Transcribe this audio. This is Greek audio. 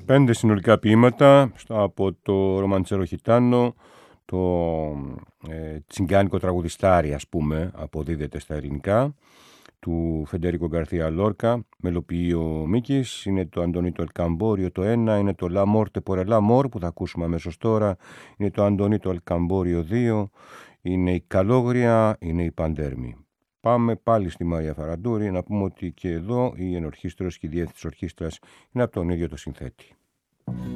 5 συνολικά ποίηματα από το Ρομαντσέρο Χιτάνο, το τσιγκάνικο τραγουδιστάρι, ας πούμε, αποδίδεται στα ελληνικά, του Φεντερίκο Γκαρθία Λόρκα, μελοποιεί ο Μίκης. Είναι το Αντωνίτο Ελκαμπόριο το 1, είναι το La Morte por el Amor που θα ακούσουμε αμέσως τώρα, είναι το Αντωνίτο Ελκαμπόριο 2, είναι η Καλόγρια, είναι η Παντέρμη. Πάμε πάλι στη Μαρία Φαραντούρη να πούμε ότι και εδώ η ενορχήστρωση και η διεύθυνση της ορχήστρας είναι από τον ίδιο το συνθέτη.